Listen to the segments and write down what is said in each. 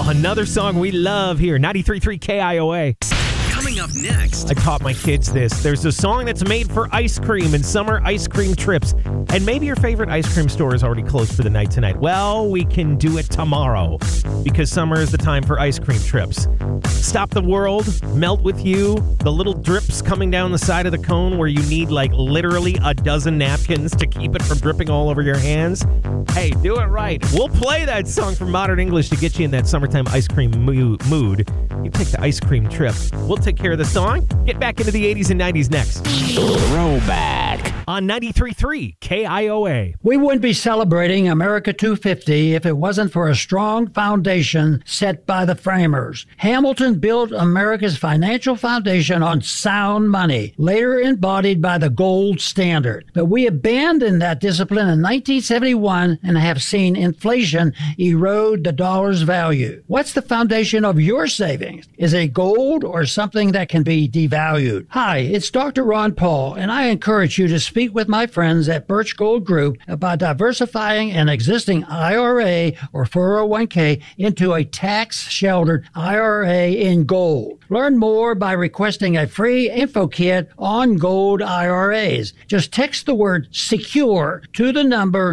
Another song we love here, 93.3 KIOA. Coming up next. I taught my kids this. There's a song that's made for ice cream and summer ice cream trips. And maybe your favorite ice cream store is already closed for the night tonight. Well, we can do it tomorrow because summer is the time for ice cream trips. Stop the world, melt with you, the little drips coming down the side of the cone where you need like literally a dozen napkins to keep it from dripping all over your hands. Hey, do it right. We'll play that song from Modern English to get you in that summertime ice cream mood. You take the ice cream trip. We'll take care of the song. Get back into the 80s and 90s next. Throwback on 93.3 KIOA. We wouldn't be celebrating America 250 if it wasn't for a strong foundation set by the framers. Hamilton built America's financial foundation on sound money, later embodied by the gold standard. But we abandoned that discipline in 1971 and have seen inflation erode the dollar's value. What's the foundation of your savings? Is it gold or something that can be devalued? Hi, it's Dr. Ron Paul, and I encourage you to speak with my friends at Birch Gold Group about diversifying an existing IRA or 401k into a tax-sheltered IRA in gold. Learn more by requesting a free info kit on gold IRAs. Just text the word SECURE to the number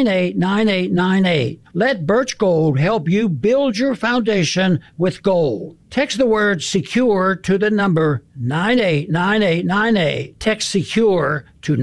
989898. Let Birch Gold help you build your foundation with gold. Text the word SECURE to the number 989898. Text SECURE to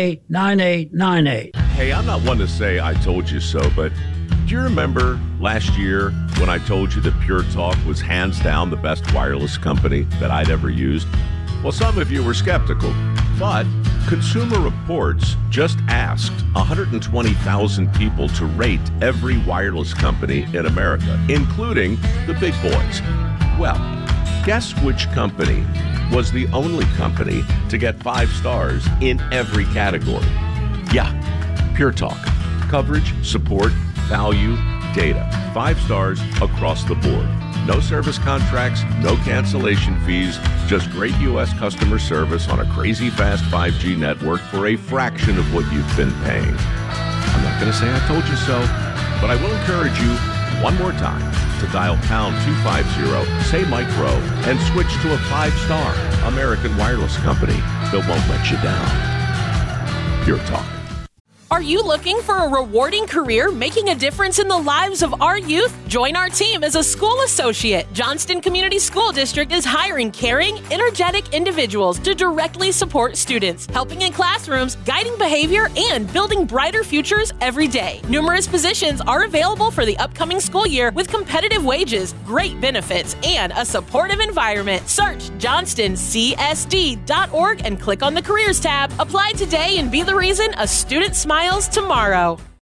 989898. Hey, I'm not one to say I told you so, but do you remember last year when I told you that Pure Talk was hands down the best wireless company that I'd ever used? Well, some of you were skeptical, but Consumer Reports just asked 120,000 people to rate every wireless company in America, including the big boys. Well, guess which company was the only company to get 5 stars in every category? Yeah, Pure Talk. Coverage, support, value, data. 5 stars across the board. No service contracts, no cancellation fees, just great U.S. customer service on a crazy fast 5G network for a fraction of what you've been paying. I'm not going to say I told you so, but I will encourage you one more time to dial pound 250, say Mike Rowe, and switch to a 5-star American wireless company that won't let you down. Pure Talk. Are you looking for a rewarding career making a difference in the lives of our youth? Join our team as a school associate. Johnston Community School District is hiring caring, energetic individuals to directly support students, helping in classrooms, guiding behavior, and building brighter futures every day. Numerous positions are available for the upcoming school year with competitive wages, great benefits, and a supportive environment. Search johnstoncsd.org and click on the Careers tab. Apply today and be the reason a student smiles tomorrow.